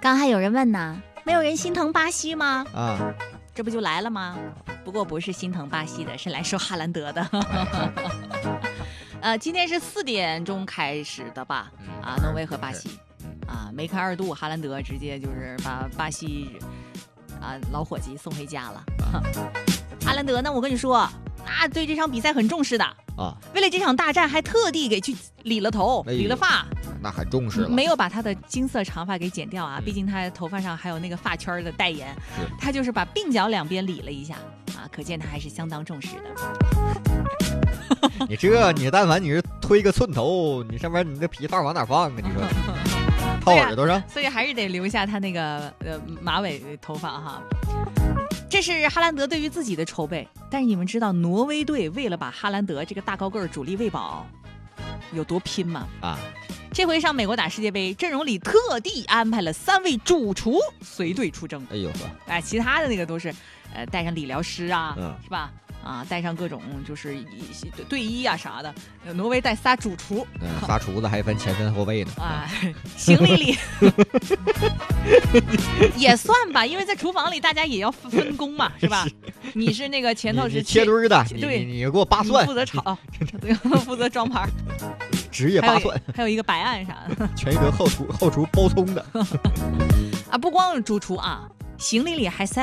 刚还有人问呢，没有人心疼巴西吗？ 啊， 这不就来了吗？不过不是心疼巴西的，是来说哈兰德的。今天是4点钟开始的吧？挪威和巴西。梅开2度，哈兰德直接就是把巴西老伙计送回家了。哈兰德呢，我跟你说，对这场比赛很重视的啊，为了这场大战还特地给去理了头、理了发。 那很重视了， 没有把他的金色长发给剪掉啊，毕竟他头发上还有那个发圈的代言，他就是把鬓角两边理了一下可见他还是相当重视的。 你但凡你是推个寸头，你上面你的皮套往哪放啊？你说套耳朵上， 所以还是得留下他那个马尾头发哈。这是哈兰德对于自己的筹备，但是你们知道挪威队为了把哈兰德这个大高个主力喂饱有多拼吗？这回上美国打世界杯，阵容里特地安排了3位主厨随队出征。 哎呦呵， 其他的那个都是带上理疗师是吧？带上各种就是队医啥的。挪威带仨主厨仨厨子还分前分后背呢。 行李里也算吧，因为在厨房里大家也要分工嘛，是吧？你是那个前头是切墩的， 对， 你给我扒蒜， 负责炒，负责装盘， 职业扒蒜， 还有一个白案啥的， 全一德后厨包葱的不光是主厨行李里还塞